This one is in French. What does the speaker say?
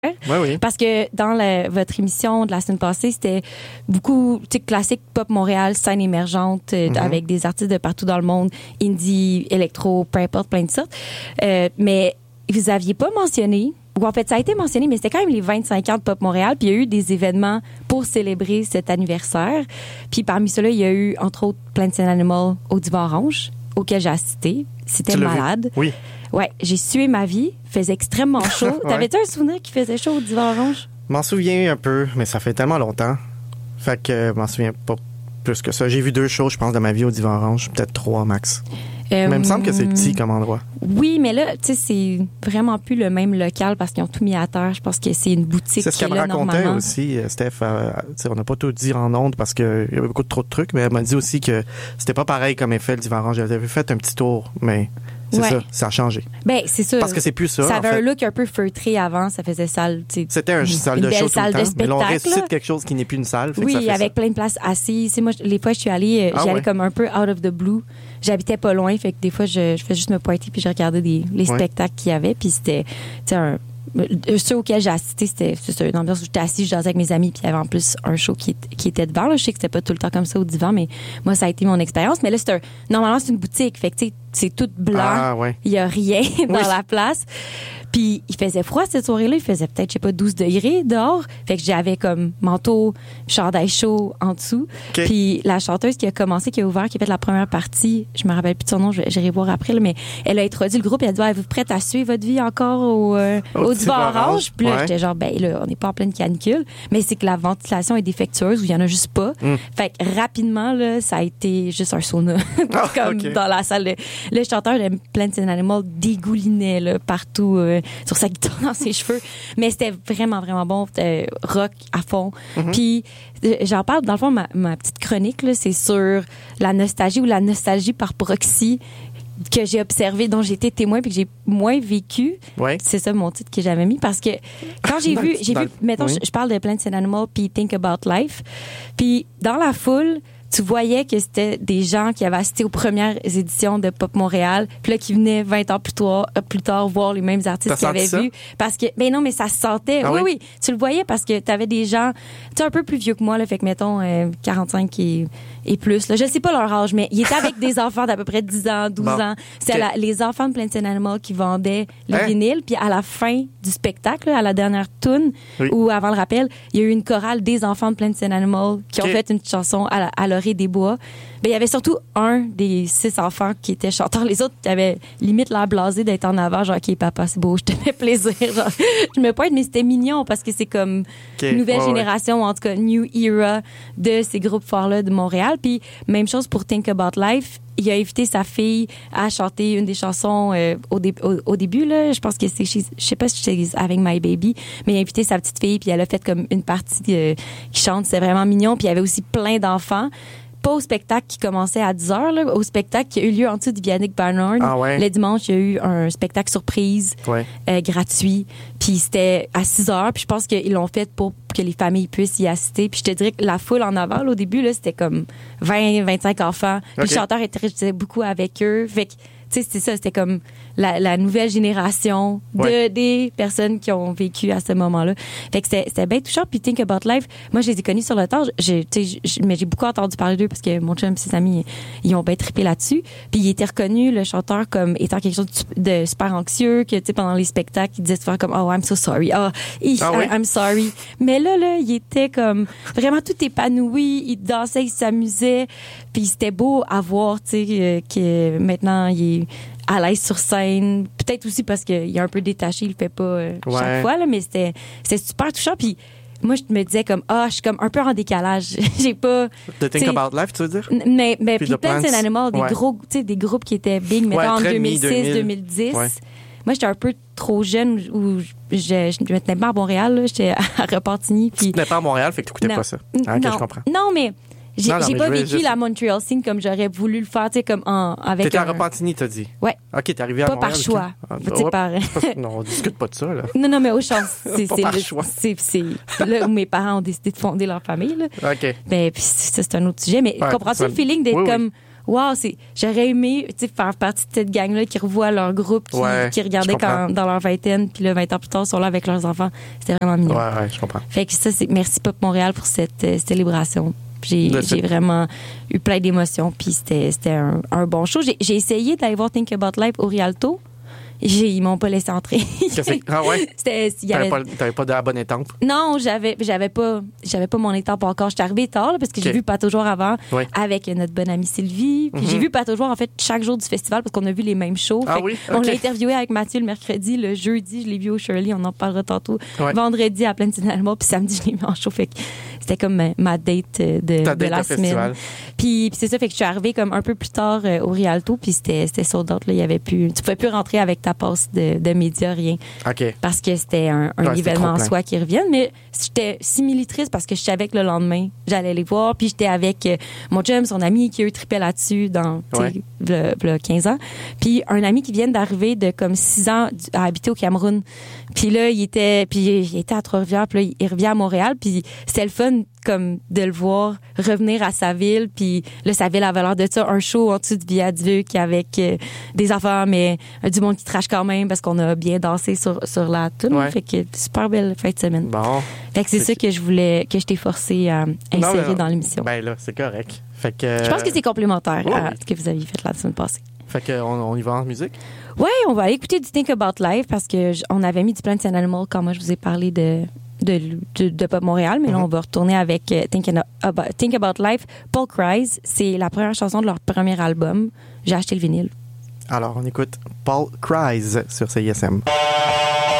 Oui, oui. Parce que dans votre émission de la semaine passée, c'était beaucoup classique pop Montréal, scène émergente avec des artistes de partout dans le monde, indie, électro, peu importe, plein de sortes. Mais vous aviez pas mentionné, ou en fait ça a été mentionné, mais c'était quand même les 25 ans de Pop Montréal, puis il y a eu des événements pour célébrer cet anniversaire. Puis parmi ceux-là, il y a eu entre autres Plants and Animals au Divan Orange, auquel j'ai assisté. C'était malade. Oui. Ouais, j'ai sué ma vie. Faisait extrêmement chaud. T'avais-tu un souvenir qu'il faisait chaud au Divan Orange? Je m'en souviens un peu, mais ça fait tellement longtemps. Fait que je m'en souviens pas plus que ça. J'ai vu 2 shows, je pense, de ma vie au Divan Orange. Peut-être 3 max. Mais il me semble que c'est petit comme endroit. Oui, mais là, tu sais, c'est vraiment plus le même local parce qu'ils ont tout mis à terre. Je pense que c'est une boutique. C'est ce qu'elle me racontait aussi, Steph. On n'a pas tout dit en ondes parce qu'il y avait beaucoup trop de trucs, mais elle m'a dit aussi que c'était pas pareil comme effet le Divan Orange. Elle avait fait un petit tour, mais c'est ça a changé. Ben, c'est ça. Parce que c'est plus ça. Ça avait un look un peu feutré avant, ça faisait salle. C'était une salle de show tout le temps. Mais là, on ressuscite quelque chose qui n'est plus une salle. Oui, avec plein de places assises. Moi, les fois, je suis allée, j'y allais comme un peu out of the blue. J'habitais pas loin, fait que des fois, je faisais juste me pointer puis je regardais les spectacles qu'il y avait. Puis c'était, ceux auxquels j'ai assisté, c'était une ambiance où j'étais assise, je dansais avec mes amis, puis il y avait en plus un show qui était devant. Là. Je sais que c'était pas tout le temps comme ça au divan, mais moi, ça a été mon expérience. Mais là, normalement, c'est une boutique, fait que tu sais, c'est tout blanc. Il y a rien dans la place. Puis il faisait froid cette soirée-là, il faisait peut-être, je sais pas, 12 degrés dehors. Fait que j'avais comme manteau, chandail chaud en dessous. Okay. Puis la chanteuse qui a commencé, qui a ouvert, qui a fait la première partie, je me rappelle plus de son nom, j'irai voir après, là, mais elle a introduit le groupe et elle a dit, êtes-vous prête à suivre votre vie encore au Divan Orange? Puis là, j'étais genre, ben là, on n'est pas en pleine canicule, mais c'est que la ventilation est défectueuse ou il y en a juste pas. Fait que rapidement, là, ça a été juste un sauna. Dans la salle. Le chanteur de Plants and Animals dégoulinait là, partout sur sa guitare, dans ses cheveux. Mais c'était vraiment, vraiment bon. Rock à fond. Puis, j'en parle, dans le fond, ma petite chronique, là, c'est sur la nostalgie ou la nostalgie par proxy que j'ai observé, dont j'ai été témoin puis que j'ai moins vécu. Ouais. C'est ça mon titre que j'avais mis parce que quand j'ai vu, mettons, je parle de Plants and Animals puis Think About Life. Puis, dans la foule, tu voyais que c'était des gens qui avaient assisté aux premières éditions de Pop Montréal, puis là, qui venaient 20 ans plus tard voir les mêmes artistes qu'ils avaient vus. Parce que, ben non, mais ça se sentait. Ah oui, tu le voyais parce que t'avais des gens, tu sais, un peu plus vieux que moi, là, fait que, mettons, 45 et plus, là. Je sais pas leur âge, mais ils étaient avec des enfants d'à peu près 10 ans, 12 ans. C'était les enfants de Plants and Animals qui vendaient les vinyles, puis à la fin du spectacle, là, à la dernière tune, ou avant le rappel, il y a eu une chorale des enfants de Plants and Animals qui ont fait une chanson à l'oreille des bois. Ben, il y avait surtout un des 6 enfants qui était chanteur. Les autres avaient limite l'air blasé d'être en avant. Genre, OK, papa, c'est beau, je te fais plaisir. Genre, je me pointe, mais c'était mignon parce que c'est comme nouvelle génération, en tout cas, new era de ces groupes forts-là de Montréal. Puis, même chose pour Think About Life. Il a invité sa fille à chanter une des chansons au début, là. Je pense que c'est, je sais pas si c'est avec My Baby, mais il a invité sa petite fille, puis elle a fait comme une partie qui chante. C'était vraiment mignon. Puis il y avait aussi plein d'enfants. Pas au spectacle qui commençait à 10h, là, au spectacle qui a eu lieu en dessous du Yannick Barnard. Le dimanche, il y a eu un spectacle surprise gratuit. Puis c'était à 6h. Puis je pense qu'ils l'ont fait pour que les familles puissent y assister. Puis je te dirais que la foule en avant, là, au début, là, c'était comme 20-25 enfants. Puis le chanteur était beaucoup avec eux. Fait que, tu sais, c'est ça, c'était comme la nouvelle génération des personnes qui ont vécu à ce moment-là. Fait que c'était bien touchant. Puis Think About Life, moi, je les ai connus sur le tard. Mais j'ai beaucoup entendu parler d'eux parce que mon chum et ses amis, ils ont bien trippé là-dessus. Puis il était reconnu, le chanteur, comme étant quelque chose de super anxieux, que, tu sais, pendant les spectacles, il disait souvent comme, oh, I'm so sorry. I'm sorry. Mais là, il était comme vraiment tout épanoui. Il dansait, il s'amusait. Puis c'était beau à voir, tu sais, que maintenant, il est à l'aise sur scène. Peut-être aussi parce qu'il est un peu détaché, il le fait pas chaque fois, là, mais c'était super touchant. Puis moi, je me disais comme, je suis comme un peu en décalage. J'ai pas... The Think About Life, tu veux dire? Mais puis Plants and Animals, des groupes qui étaient big, mettons, en 2006-2010. Moi, j'étais un peu trop jeune où je me tenais pas à Montréal, là. J'étais à Repentigny. Puis... Tu te tenais pas à Montréal, fait que t'écoutais pas ça. Ok, je comprends. Non, mais... J'ai pas vécu la Montreal scene comme j'aurais voulu le faire, tu sais, comme avec. T'étais à Repentigny, t'as dit. Ouais. Ok, t'es arrivé à pas Montréal. Par choix. Non, on discute pas de ça, là. Non, mais au chance. C'est par choix. C'est là où mes parents ont décidé de fonder leur famille, là. Ok. Ben, puis ça, c'est un autre sujet. Mais comprends-tu le feeling d'être comme, wow, j'aurais aimé, tu sais, faire partie de cette gang-là qui revoit leur groupe, qui regardait dans leur vingtaine, puis là, 20 ans plus tard, ils sont là avec leurs enfants. C'était vraiment mignon. Ouais, je comprends. Fait que ça, merci Pop Montréal pour cette célébration. J'ai vraiment eu plein d'émotions, puis c'était un bon show. J'ai essayé d'aller voir Think About Life au Rialto. Ils m'ont pas laissé entrer. Ah ouais? T'avais pas de la bonne étampe? Non, j'avais pas mon étampe encore. J'étais arrivée tard, là, parce que j'ai vu Pato Jour avant avec notre bonne amie Sylvie. Puis j'ai vu Pato Jour, en fait, chaque jour du festival parce qu'on a vu les mêmes shows. On l'a interviewé avec Mathieu le mercredi. Le jeudi, je l'ai vu au Shirley. On en parlera tantôt. Vendredi, à Plaine Saint-Alma. Puis samedi, je l'ai vu en show. Fait que c'était comme ma date de la semaine. Puis c'est ça, fait que je suis arrivée comme un peu plus tard au Rialto. Puis c'était sold out, là. Il y avait plus... Tu pouvais plus rentrer avec ta passe de médias, rien. OK. Parce que c'était un événement en soi qui revienne. Mais j'étais simili-triste parce que je savais que le lendemain, j'allais les voir. Puis j'étais avec mon chum, son ami qui eux trippait là-dessus dans, le 15 ans. Puis un ami qui vient d'arriver de comme 6 ans à habiter au Cameroun. Puis là, il était à Trois-Rivières. Puis là, il revient à Montréal. Puis c'était le fun comme de le voir revenir à sa ville. Puis là, sa ville avait l'air de ça, un show en dessous du viaduc avec des affaires, mais du monde qui trash quand même parce qu'on a bien dansé sur la tune. Fait que super belle fin de semaine. Bon. Fait que c'est ça que je t'ai forcé à insérer dans l'émission. Ben là, c'est correct. Fait que, je pense que c'est complémentaire à ce que vous aviez fait la semaine passée. Fait qu'on y va en musique? Oui, on va aller écouter du Think About Life parce que on avait mis du Plaine Saint-Animal quand moi je vous ai parlé de Pop Montréal, mais là, on va retourner avec Think About Life. Paul Cries, c'est la première chanson de leur premier album. J'ai acheté le vinyle. Alors, on écoute Paul Cries sur CISM.